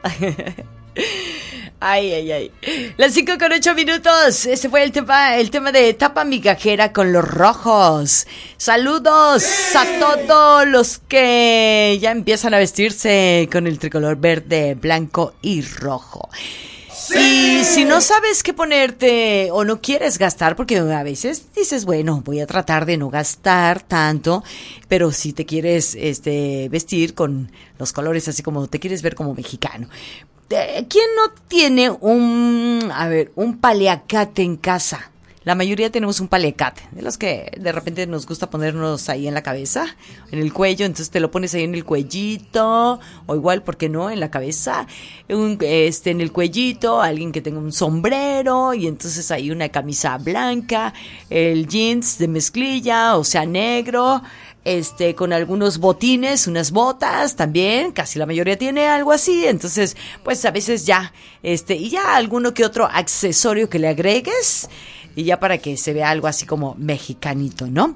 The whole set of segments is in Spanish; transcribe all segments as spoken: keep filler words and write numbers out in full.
Ay, ay, ay. Las cinco con ocho minutos. Ese fue el tema, el tema de Tapa Migajera con los Rojos. Saludos a todos los que ya empiezan a vestirse con el tricolor verde, blanco y rojo. Sí. Y si no sabes qué ponerte o no quieres gastar, porque a veces dices, bueno, voy a tratar de no gastar tanto, pero si te quieres este vestir con los colores así como te quieres ver como mexicano. ¿Quién no tiene un, a ver, un paliacate en casa? La mayoría tenemos un paliacate, de los que de repente nos gusta ponernos ahí en la cabeza, en el cuello, entonces te lo pones ahí en el cuellito, o igual, ¿por qué no?, en la cabeza, un, este, en el cuellito, alguien que tenga un sombrero, y entonces ahí una camisa blanca, el jeans de mezclilla, o sea, negro, este, con algunos botines, unas botas también, casi la mayoría tiene algo así, entonces, pues a veces ya, este, y ya alguno que otro accesorio que le agregues, y ya para que se vea algo así como mexicanito, ¿no?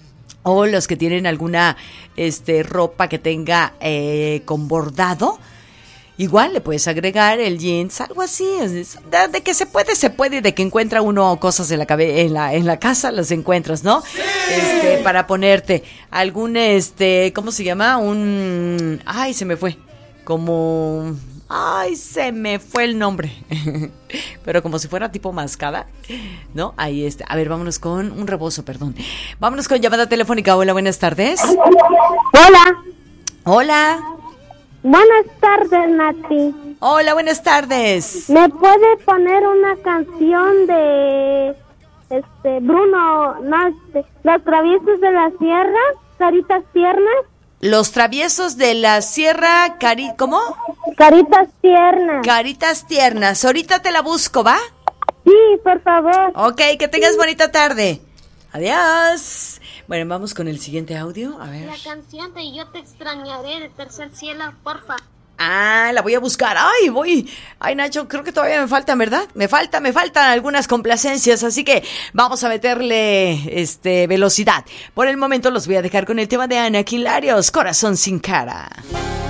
O los que tienen alguna, este, ropa que tenga, eh, con bordado, igual le puedes agregar el jeans, algo así, de, de que se puede, se puede, de que encuentra uno cosas en la cabe- en la, en la casa, las encuentras, ¿no? Sí. Este, para ponerte algún, este, ¿cómo se llama? Un, ay, se me fue, como, ay, se me fue el nombre, pero como si fuera tipo mascada, ¿no? Ahí está, a ver, vámonos con un rebozo, perdón, vámonos con llamada telefónica. Hola, buenas tardes. Hola. Hola. Buenas tardes, Nati. Hola, buenas tardes. ¿Me puede poner una canción de este Bruno, no, este, Los Traviesos de la Sierra, Caritas Tiernas? Los Traviesos de la Sierra, cari ¿cómo? Caritas Tiernas. Caritas Tiernas. Ahorita te la busco, ¿va? Sí, por favor. Ok, que tengas bonita tarde. Adiós. Bueno, vamos con el siguiente audio, a ver. La canción de Yo te extrañaré de Tercer Cielo, porfa. Ah, la voy a buscar. Ay, voy. Ay, Nacho, creo que todavía me faltan, ¿verdad? Me falta, me faltan algunas complacencias, así que vamos a meterle este velocidad. Por el momento los voy a dejar con el tema de Ana Quilarios, Corazón sin cara.